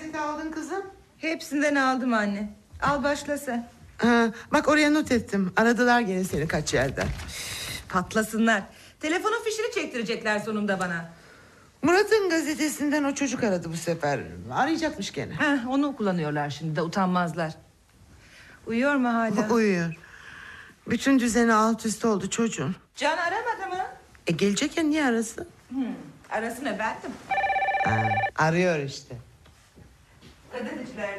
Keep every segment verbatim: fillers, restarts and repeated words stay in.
gazete aldın kızım? Hepsinden aldım anne. Al başla sen. Ha, bak oraya not ettim. Aradılar gene seni kaç yerden. Patlasınlar. Telefonun fişini çektirecekler sonunda bana. Murat'ın gazetesinden o çocuk aradı bu sefer. Arayacakmış gene. Heh, onu kullanıyorlar şimdi de, utanmazlar. Uyuyor mu hala? Uyuyor. Bütün düzeni alt üst oldu çocuğun. Can aramadı mı? E gelecek ya, niye arasın? Hmm, arasın efendim. Ha, arıyor işte. Gazeteciler.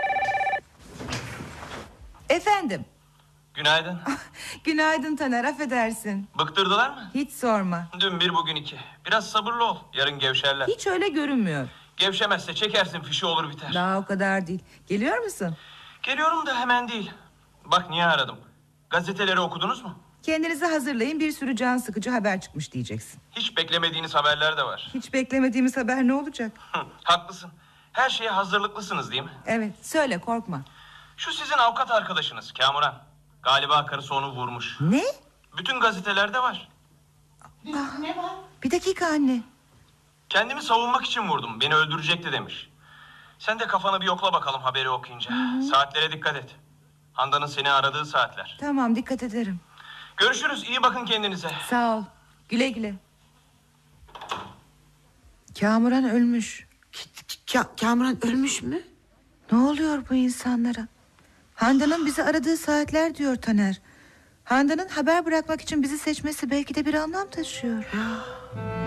Efendim. Günaydın. Günaydın Taner, affedersin. Bıktırdılar mı? Hiç sorma. Dün bir bugün iki. Biraz sabırlı ol. Yarın gevşerler. Hiç öyle görünmüyor. Gevşemezse çekersin fişi, olur biter. Daha o kadar değil. Geliyor musun? Geliyorum da hemen değil. Bak niye aradım. Gazeteleri okudunuz mu? Kendinizi hazırlayın, bir sürü can sıkıcı haber çıkmış diyeceksin. Hiç beklemediğiniz haberler de var. Hiç beklemediğimiz haber ne olacak? Haklısın. Her şeye hazırlıklısınız değil mi? Evet, söyle, korkma. Şu sizin avukat arkadaşınız Kamuran. Galiba karısı onu vurmuş. Ne? Bütün gazetelerde var. Ah, ne var? Bir dakika anne. Kendimi savunmak için vurdum. Beni öldürecekti demiş. Sen de kafanı bir yokla bakalım haberi okuyunca. Hı-hı. Saatlere dikkat et. Handan'ın seni aradığı saatler. Tamam, dikkat ederim. Görüşürüz. İyi bakın kendinize. Sağ ol. Güle güle. Kamuran ölmüş. Ka- Kamuran ölmüş mü? Ne oluyor bu insanlara? Handan'ın bizi aradığı saatler diyor Taner. Handan'ın haber bırakmak için bizi seçmesi belki de bir anlam taşıyor.